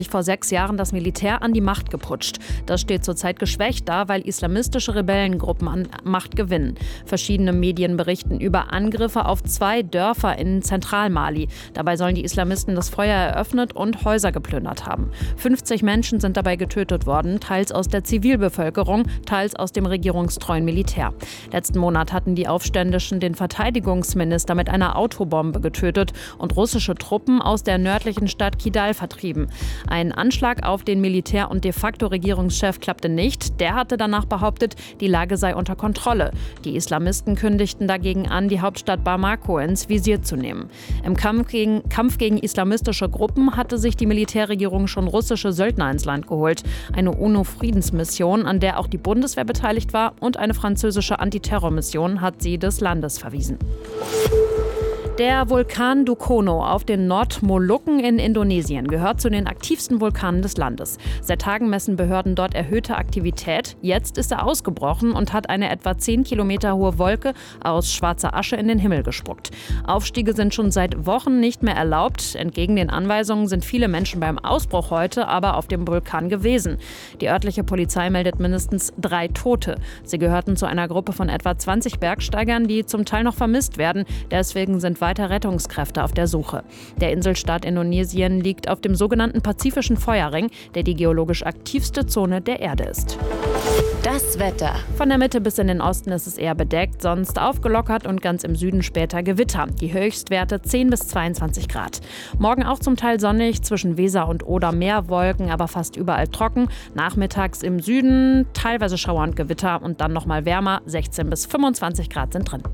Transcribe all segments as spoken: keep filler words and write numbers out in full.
vor sechs Jahren das Militär an die Macht geputscht. Das steht zurzeit geschwächt da, weil islamistische Rebellengruppen an Macht gewinnen. Verschiedene Medien berichten über Angriffe auf zwei Dörfer in Zentralmali. Dabei sollen die Islamisten das Feuer eröffnet und Häuser geplündert haben. fünfzig Menschen sind dabei getötet worden, teils aus der Zivilbevölkerung, teils aus dem regierungstreuen Militär. Letzten Monat hatten die Aufständischen den Verteidigungsminister mit einer Autobombe getötet und russische Truppen aus der nördlichen Stadt Kidal vertrieben. Ein Anschlag auf den Militär- und de facto Regierungschef klappte nicht. Der hatte danach behauptet, die Lage sei unter Kontrolle. Die Islamisten kündigten dagegen an, die Hauptstadt Bamako ins Visier zu nehmen. Im Kampf gegen, Kampf gegen islamistische Gruppen hatte sich die Militärregierung schon russische Söldner ins Land geholt. Eine UNO-Friedensmission, an der auch die Bundeswehr beteiligt war, und eine französische Antiterrormission hat sie des Landes verwiesen. Der Vulkan Dukono auf den Nordmolukken in Indonesien gehört zu den aktivsten Vulkanen des Landes. Seit Tagen messen Behörden dort erhöhte Aktivität. Jetzt ist er ausgebrochen und hat eine etwa zehn Kilometer hohe Wolke aus schwarzer Asche in den Himmel gespuckt. Aufstiege sind schon seit Wochen nicht mehr erlaubt. Entgegen den Anweisungen sind viele Menschen beim Ausbruch heute aber auf dem Vulkan gewesen. Die örtliche Polizei meldet mindestens drei Tote. Sie gehörten zu einer Gruppe von etwa zwanzig Bergsteigern, die zum Teil noch vermisst werden. Deswegen sind weiter Rettungskräfte auf der Suche. Der Inselstaat Indonesien liegt auf dem sogenannten Pazifischen Feuerring, der die geologisch aktivste Zone der Erde ist. Das Wetter. Von der Mitte bis in den Osten ist es eher bedeckt, sonst aufgelockert und ganz im Süden später Gewitter. Die Höchstwerte zehn bis zweiundzwanzig Grad. Morgen auch zum Teil sonnig, zwischen Weser und Oder mehr Wolken, aber fast überall trocken. Nachmittags im Süden teilweise Schauer und Gewitter und dann nochmal wärmer, sechzehn bis fünfundzwanzig Grad sind drin.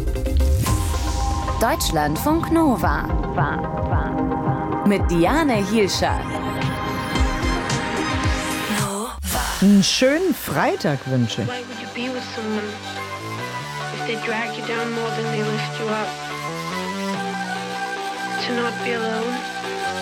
Deutschlandfunk Nova. War, war, war. Mit Diane Hielscher. Einen schönen Freitag wünsche ich. Why would you be with someone if they drag you down more than they lift you up? To not be alone.